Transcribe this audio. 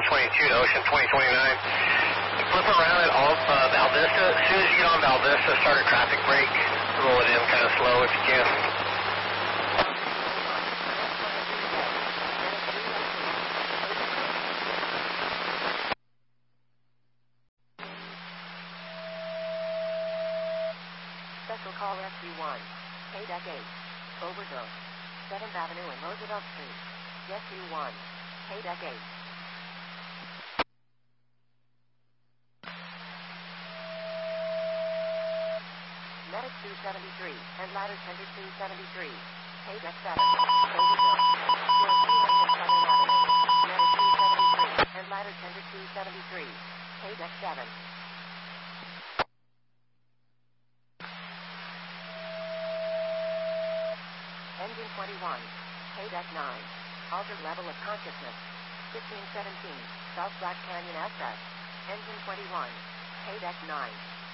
22 to Ocean 2029. Flip around at Val Vista. As soon as you get on Val Vista, start a traffic brake. Roll it in kind of slow if you can. Special call SU-1. KDEC 8. Overdose. 7th Avenue and Roosevelt Street. SU-1. KDEC 8. Medic 273 and ladder tender 273. KDEC 7. Overdose. 300 Southern Avenue. Medic 273 and ladder tender 273. KDEC 7. Engine 21. KDEC 9. Altered level of consciousness. 1517. South Black Canyon SS. Engine 21. KDEC 9.